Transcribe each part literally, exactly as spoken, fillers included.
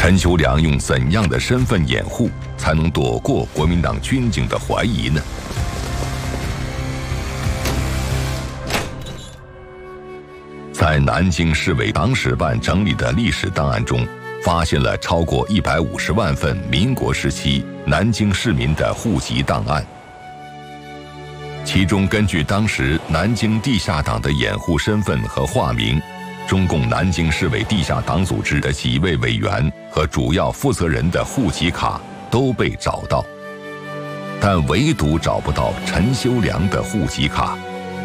陈修良用怎样的身份掩护，才能躲过国民党军警的怀疑呢？在南京市委党史办整理的历史档案中，发现了超过一百五十万份民国时期南京市民的户籍档案。其中，根据当时南京地下党的掩护身份和化名，中共南京市委地下党组织的几位委员和主要负责人的户籍卡都被找到，但唯独找不到陈修良的户籍卡。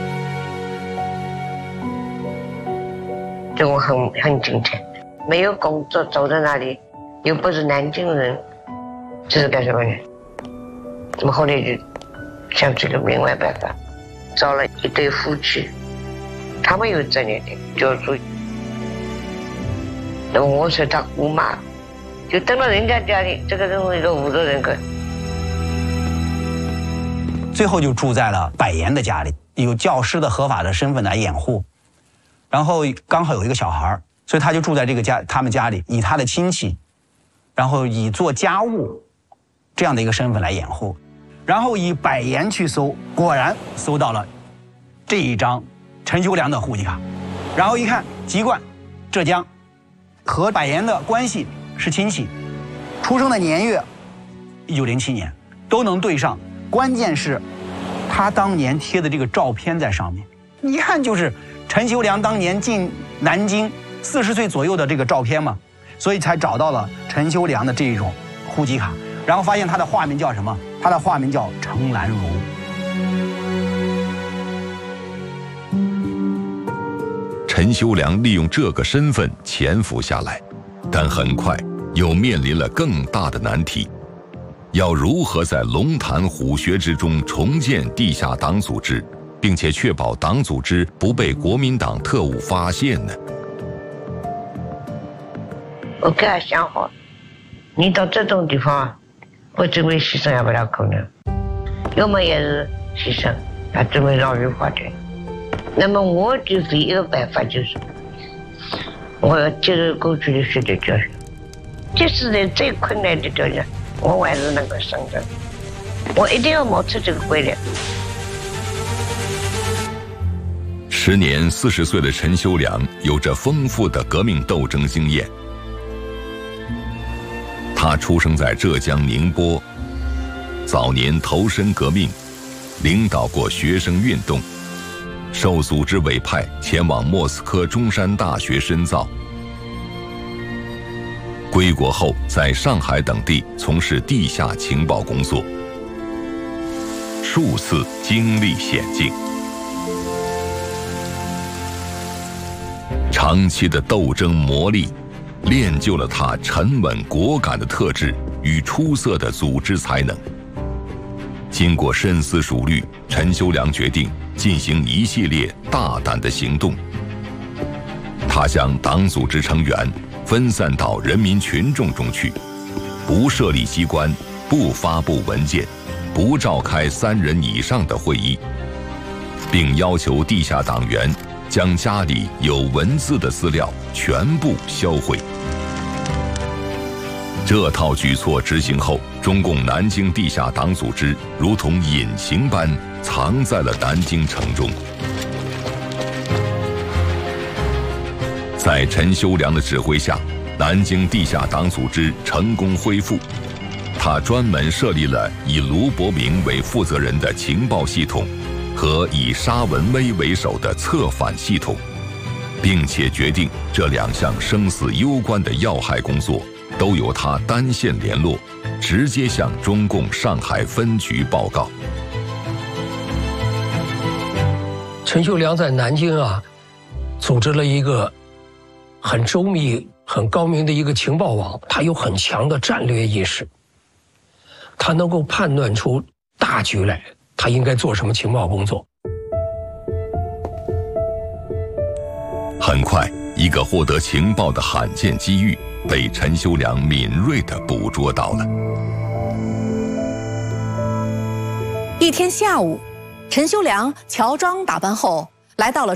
对我很很精彩，没有工作，走在那里，又不是南京人，这是干什么呢？那么后来就想出个另外办法，找了一对夫妻，他们有责任的，就住。那么我是他姑妈，就登到人家家里，这个人一个五个人个。 最后就住在了百言的家里，有教师的合法的身份来掩护。然后刚好有一个小孩，所以他就住在这个家，他们家里，以他的亲戚，然后以做家务这样的一个身份来掩护，然后以百言去搜，果然搜到了这一张陈修良的户籍卡，然后一看籍贯浙江，和百言的关系是亲戚，出生的年月一九零七年都能对上，关键是他当年贴的这个照片在上面，一看就是陈修良当年进南京四十岁左右的这个照片嘛，所以才找到了陈修良的这种户籍卡，然后发现他的化名叫什么？他的化名叫程兰如。 陈修良利用这个身份潜伏下来，但很快又面临了更大的难题：要如何在龙潭虎穴之中重建地下党组织，并且确保党组织不被国民党特务发现呢？ 我给他想好，你到这种地方，我准备牺牲也不了可能，要么也是牺牲，他准备让人发展。那么我就唯一的办法就是，我要接受过去的学的教训，即使在最困难的条件，我还是能够生存。我一定要冒出这个规律。 时年四十岁的陈修良有着丰富的革命斗争经验。他出生在浙江宁波，早年投身革命，领导过学生运动，受组织委派前往莫斯科中山大学深造。归国后，在上海等地从事地下情报工作，数次经历险境。长期的斗争磨砺，练就了他沉稳果敢的特质与出色的组织才能。经过深思熟虑，陈修良决定进行一系列大胆的行动。他将党组织成员分散到人民群众中去，不设立机关，不发布文件，不召开三人以上的会议，并要求地下党员将家里有文字的资料全部销毁。这套举措执行后，中共南京地下党组织如同隐形般藏在了南京城中。在陈修良的指挥下，南京地下党组织成功恢复。他专门设立了以卢伯明为负责人的情报系统和以沙文威为首的策反系统，并且决定这两项生死攸关的要害工作都由他单线联络，直接向中共上海分局报告。 陈修良在南京啊，组织了一个很周密、很高明的一个情报网，他有很强的战略意识，他能够判断出大局来，他应该做什么情报工作。 很快，一个获得情报的罕见机遇被陈修良敏锐地捕捉到了。 一天下午，陈修良乔装打扮后来到了